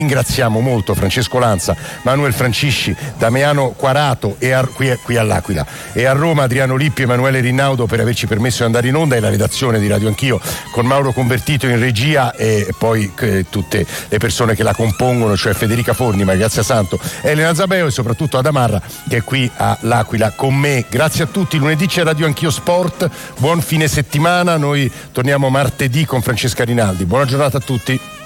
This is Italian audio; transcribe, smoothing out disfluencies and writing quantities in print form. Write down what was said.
Ringraziamo molto Francesco Lanza, Manuel Francisci, Damiano Quarato e qui all'Aquila, e a Roma Adriano Lippi e Emanuele Rinnaudo per averci permesso di andare in onda, e la redazione di Radio Anch'io con Mauro Convertito in regia, e poi tutte le persone che la compongono, cioè Federica Forni, Maria Grazia Santo, Elena Zabeo e soprattutto Adamarra, che è qui all'Aquila con me. Grazie a tutti. Lunedì c'è Radio Anch'io Sport, buon fine settimana, noi torniamo martedì con Francesca Rinaldi. Buona giornata a tutti.